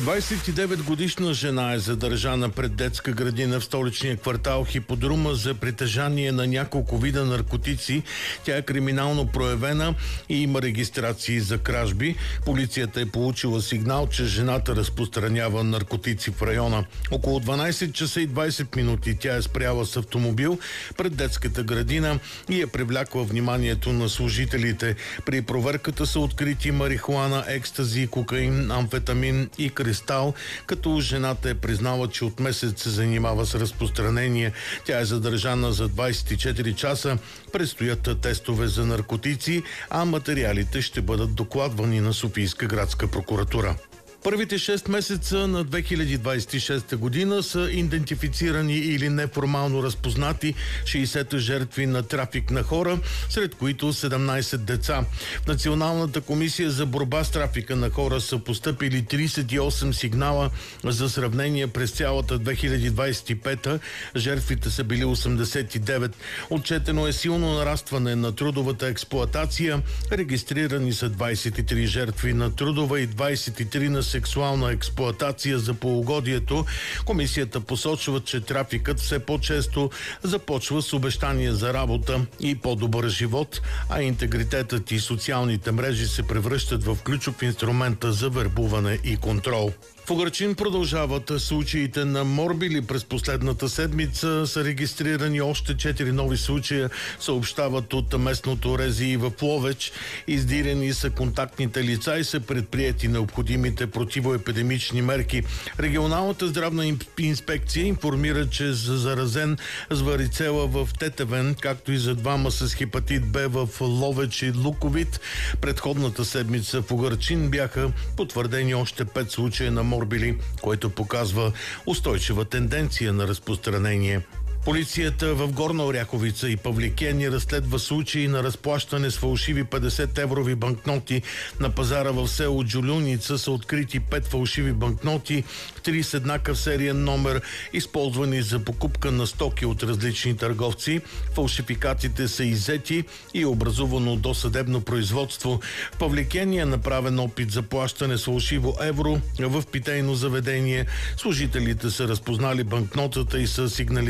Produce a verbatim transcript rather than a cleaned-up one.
двадесет и девет годишна жена е задържана пред детска градина в столичния квартал Хиподрума за притежание на няколко вида наркотици. Тя е криминално проявена и има регистрации за кражби. Полицията е получила сигнал, че жената разпространява наркотици в района. Около дванадесет часа и двадесет минути тя е спряла с автомобил пред детската градина и е привлякла вниманието на служителите. При проверката са открити марихуана, екстази, кокаин, амфетамин и кристал, като жената е признала, че от месец се занимава с разпространение. Тя е задържана за двадесет и четири часа. Предстоят тестове за наркотици, а материалите ще бъдат докладвани на Софийска градска прокуратура. Първите шест месеца на две хиляди двадесет и шеста година са идентифицирани или неформално разпознати шейсет жертви на трафик на хора, сред които седемнадесет деца. В Националната комисия за борба с трафика на хора са постъпили тридесет и осем сигнала. За сравнение, през цялата две хиляди двадесет и пета жертвите са били осемдесет и девет. Отчетено е силно нарастване на трудовата експлоатация. Регистрирани са двадесет и три жертви на трудова и двадесет и три на сексуална експлоатация за полугодието. Комисията посочва, че трафикът все по-често започва с обещания за работа и по-добър живот, а интегритетът и социалните мрежи се превръщат в ключов инструмент за вербуване и контрол. В Угърчин продължават случаите на морбили. През последната седмица са регистрирани още четири нови случая, съобщават от местното РЗИ в Ловеч. Издирени са контактните лица и са предприети необходимите противоепидемични мерки. Регионалната здравна инспекция информира, че за заразен с варицела в Тетевен, както и за двама с хепатит Б в Ловеч и Луковит, предходната седмица в Угърчин бяха потвърдени още пет случая на морбили, което показва устойчива тенденция на разпространение. Полицията в Горна Оряховица и Павликени разследва случаи на разплащане с фалшиви петдесет еврови банкноти. На пазара в село Джулюница са открити пет фалшиви банкноти, три с еднакъв сериен номер, използвани за покупка на стоки от различни търговци. Фалшификатите са иззети и образувано досъдебно производство. В Павликени е направен опит за плащане с фалшиво евро в питейно заведение. Служителите са разпознали банкнотата и са сигнализирали